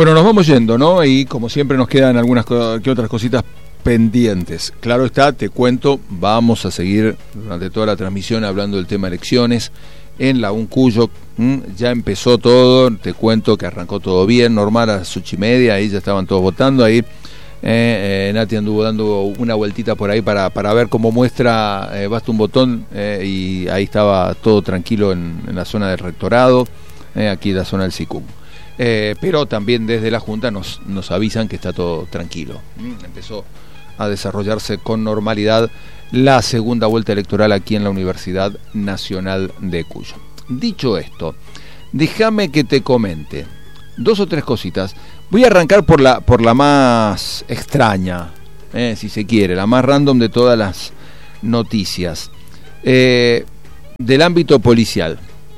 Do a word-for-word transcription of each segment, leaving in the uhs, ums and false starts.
Bueno, nos vamos yendo, ¿no? Y como siempre nos quedan algunas que otras cositas pendientes. Claro está, te cuento, vamos a seguir durante toda la transmisión hablando del tema elecciones en la Uncuyo. Ya empezó todo, te cuento que arrancó todo bien, normal a las ocho y media, ahí ya estaban todos votando, ahí eh, eh, Nati anduvo dando una vueltita por ahí para, para ver cómo muestra, eh, basta un botón, eh, y ahí estaba todo tranquilo en, en la zona del rectorado, eh, aquí en la zona del SICUM. Eh, pero también desde la Junta nos, nos avisan que está todo tranquilo. Empezó a desarrollarse con normalidad la segunda vuelta electoral aquí en la Universidad Nacional de Cuyo. Dicho esto, déjame que te comente dos o tres cositas. Voy a arrancar por la, por la más extraña, eh, si se quiere, la más random de todas las noticias, eh, del ámbito policial.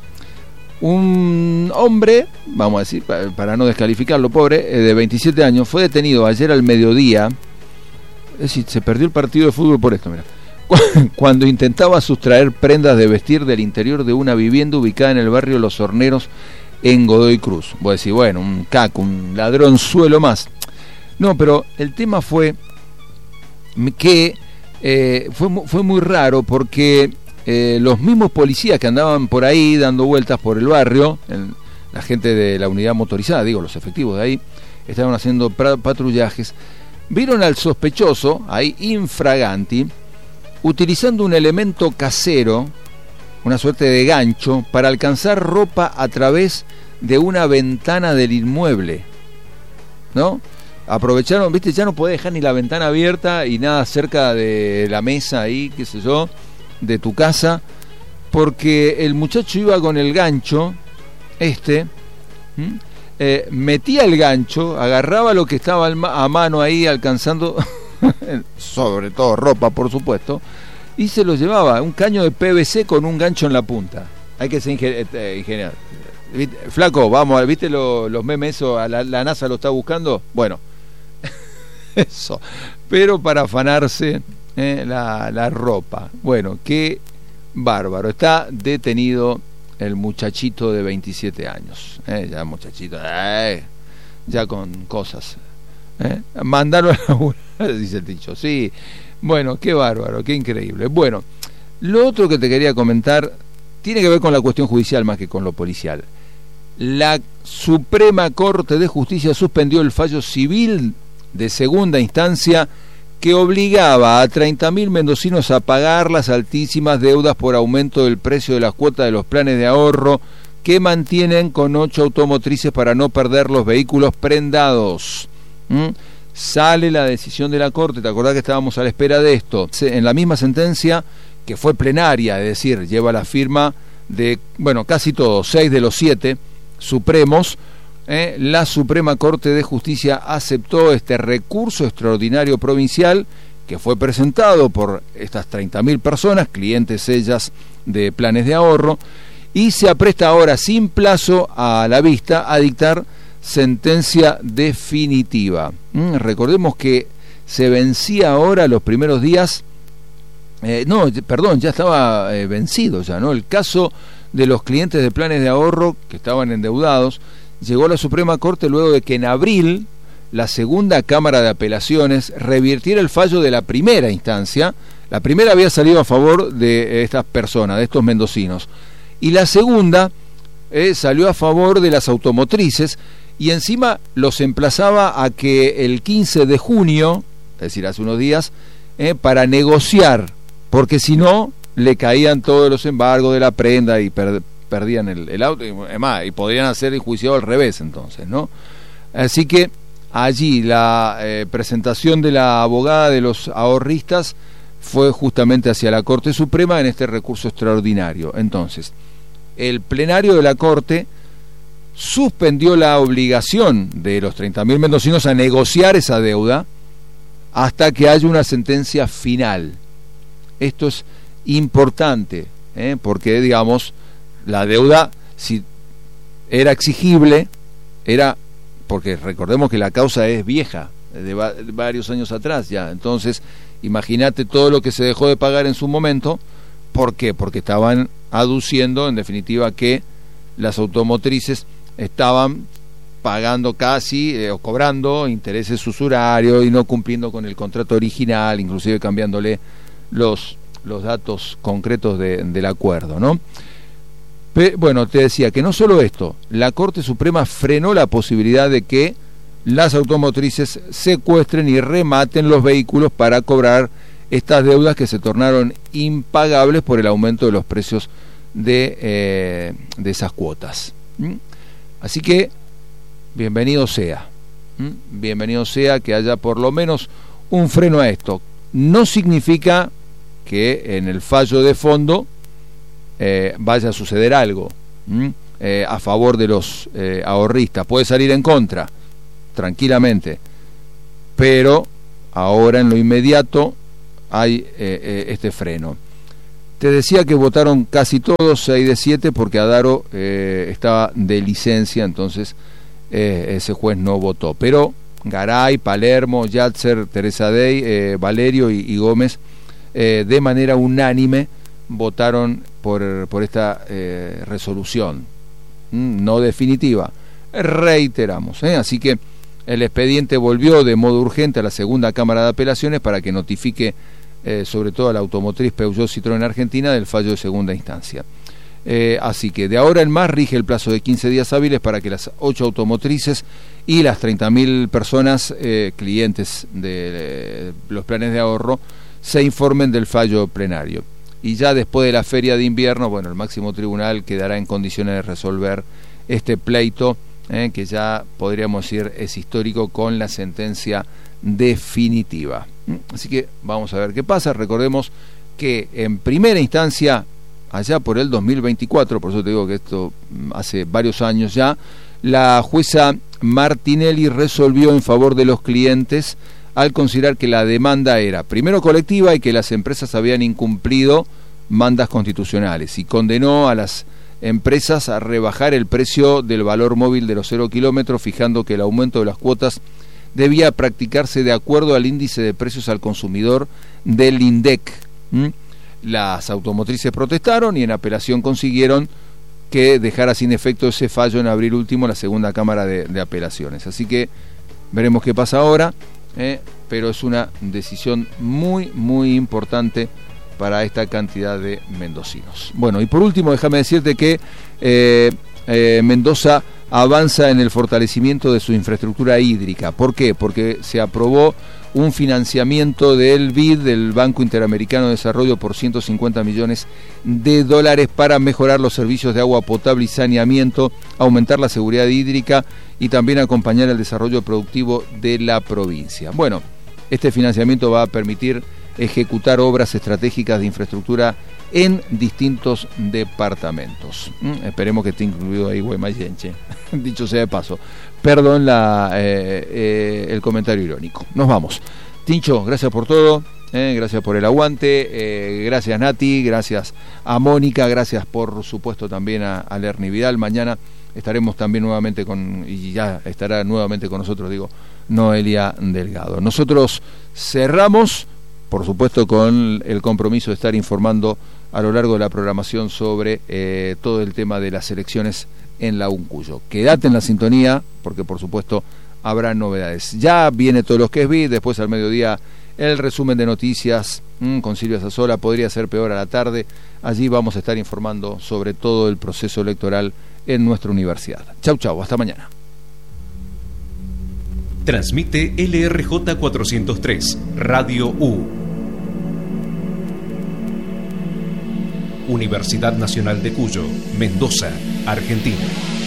Un hombre, vamos a decir, para no descalificarlo, pobre, de veintisiete años, fue detenido ayer al mediodía. Es decir, se perdió el partido de fútbol por esto, mira. Cuando intentaba sustraer prendas de vestir del interior de una vivienda ubicada en el barrio Los Horneros, en Godoy Cruz. Voy a decir, bueno, un caco, un ladronzuelo más. No, pero el tema fue que eh, fue, fue muy raro porque... Eh, los mismos policías que andaban por ahí dando vueltas por el barrio, el, la gente de la unidad motorizada, digo, los efectivos de ahí, estaban haciendo pra, patrullajes, vieron al sospechoso, ahí infraganti, utilizando un elemento casero, una suerte de gancho, para alcanzar ropa a través de una ventana del inmueble, ¿no? Aprovecharon, viste, ya no podés dejar ni la ventana abierta y nada cerca de la mesa ahí, qué sé yo, de tu casa, porque el muchacho iba con el gancho este, eh, metía el gancho, agarraba lo que estaba a mano ahí alcanzando sobre todo ropa, por supuesto, y se lo llevaba, un caño de P V C con un gancho en la punta. Hay que ser ingeniero. Flaco, vamos, ¿viste lo, los memes eso? La, la NASA lo está buscando. Bueno, eso, pero para afanarse Eh, la, la ropa. Bueno, qué bárbaro. Está detenido el muchachito de veintisiete años. Eh, ya muchachito, eh, ya con cosas. Eh. Mandarlo a la dice el dicho. Sí, bueno, qué bárbaro, qué increíble. Bueno, lo otro que te quería comentar tiene que ver con la cuestión judicial más que con lo policial. La Suprema Corte de Justicia suspendió el fallo civil de segunda instancia que obligaba a treinta mil mendocinos a pagar las altísimas deudas por aumento del precio de las cuotas de los planes de ahorro que mantienen con ocho automotrices para no perder los vehículos prendados. ¿Mm? Sale la decisión de la Corte, ¿te acordás que estábamos a la espera de esto? En la misma sentencia, que fue plenaria, es decir, lleva la firma de, bueno, casi todos, seis de los siete supremos, Eh, la Suprema Corte de Justicia aceptó este recurso extraordinario provincial que fue presentado por estas treinta mil personas, clientes ellas de planes de ahorro, y se apresta ahora sin plazo a la vista a dictar sentencia definitiva. ¿Mm? Recordemos que se vencía ahora los primeros días, eh, no, perdón, ya estaba eh, vencido ya, ¿no? El caso de los clientes de planes de ahorro que estaban endeudados llegó a la Suprema Corte luego de que en abril la segunda Cámara de Apelaciones revirtiera el fallo de la primera instancia. La primera había salido a favor de estas personas, de estos mendocinos, y la segunda eh, salió a favor de las automotrices, y encima los emplazaba a que el quince de junio, es decir, hace unos días, eh, para negociar, porque si no le caían todos los embargos de la prenda y per perdían el, el auto, y, además, y podrían hacer el juicio al revés entonces, ¿no? Así que allí la eh, presentación de la abogada de los ahorristas fue justamente hacia la Corte Suprema en este recurso extraordinario. Entonces, el plenario de la Corte suspendió la obligación de los treinta mil mendocinos a negociar esa deuda hasta que haya una sentencia final. Esto es importante, ¿eh? Porque, digamos, la deuda, si era exigible, era porque recordemos que la causa es vieja, de, va, de varios años atrás ya. Entonces, imagínate todo lo que se dejó de pagar en su momento. ¿Por qué? Porque estaban aduciendo, en definitiva, que las automotrices estaban pagando casi eh, o cobrando intereses usurarios y no cumpliendo con el contrato original, inclusive cambiándole los, los datos concretos de, del acuerdo, ¿no? Pe- bueno, te decía que no solo esto, la Corte Suprema frenó la posibilidad de que las automotrices secuestren y rematen los vehículos para cobrar estas deudas que se tornaron impagables por el aumento de los precios de, eh, de esas cuotas. ¿Mm? Así que, bienvenido sea. ¿Mm? Bienvenido sea que haya por lo menos un freno a esto. No significa que en el fallo de fondo eh, vaya a suceder algo ¿Mm? eh, a favor de los eh, ahorristas. Puede salir en contra, tranquilamente. Pero ahora en lo inmediato hay eh, eh, este freno. Te decía que votaron casi todos, seis de siete, porque Adaro eh, estaba de licencia, entonces eh, ese juez no votó. Pero Garay, Palermo, Yatzer, Teresa Dey, eh, Valerio y, y Gómez, eh, de manera unánime, votaron por, por esta eh, resolución, ¿Mm? no definitiva. Reiteramos, ¿eh? Así que el expediente volvió de modo urgente a la segunda Cámara de Apelaciones para que notifique Eh, sobre todo a la automotriz Peugeot Citroën Argentina del fallo de segunda instancia. Eh, así que de ahora en más rige el plazo de quince días hábiles para que las ocho automotrices y las treinta mil personas eh, clientes de eh, los planes de ahorro se informen del fallo plenario. Y ya después de la feria de invierno, bueno, el máximo tribunal quedará en condiciones de resolver este pleito, eh, que ya podríamos decir es histórico, con la sentencia definitiva. Así que vamos a ver qué pasa. Recordemos que en primera instancia, allá por el dos mil veinticuatro, por eso te digo que esto hace varios años ya, la jueza Martinelli resolvió en favor de los clientes al considerar que la demanda era primero colectiva y que las empresas habían incumplido mandas constitucionales, y condenó a las empresas a rebajar el precio del valor móvil de los cero kilómetros, fijando que el aumento de las cuotas debía practicarse de acuerdo al índice de precios al consumidor del INDEC. ¿Mm? Las automotrices protestaron y en apelación consiguieron que dejara sin efecto ese fallo en abril último la segunda Cámara de, de Apelaciones. Así que veremos qué pasa ahora, ¿eh? pero es una decisión muy, muy importante para esta cantidad de mendocinos. Bueno, y por último, déjame decirte que eh, eh, Mendoza avanza en el fortalecimiento de su infraestructura hídrica. ¿Por qué? Porque se aprobó un financiamiento del B I D, del Banco Interamericano de Desarrollo, por ciento cincuenta millones de dólares para mejorar los servicios de agua potable y saneamiento, aumentar la seguridad hídrica y también acompañar el desarrollo productivo de la provincia. Bueno, este financiamiento va a permitir ejecutar obras estratégicas de infraestructura en distintos departamentos. ¿Mm? Esperemos que esté incluido ahí Guaymayenche, dicho sea de paso. Perdón la, eh, eh, el comentario irónico. Nos vamos. Tincho, gracias por todo, eh, gracias por el aguante, eh, gracias Nati, gracias a Mónica, gracias por supuesto también a, a Lerny Vidal. Mañana estaremos también nuevamente con, y ya estará nuevamente con nosotros, digo, Noelia Delgado. Nosotros cerramos, por supuesto, con el compromiso de estar informando a lo largo de la programación sobre eh, todo el tema de las elecciones en la Uncuyo. Quédate en la sintonía, porque por supuesto habrá novedades. Ya viene todo lo que es B I D, después al mediodía el resumen de noticias mmm, con Silvia Sassola, podría ser peor a la tarde. Allí vamos a estar informando sobre todo el proceso electoral en nuestra universidad. Chau, chau, hasta mañana. Transmite L R J cuatrocientos tres, Radio U. Universidad Nacional de Cuyo, Mendoza, Argentina.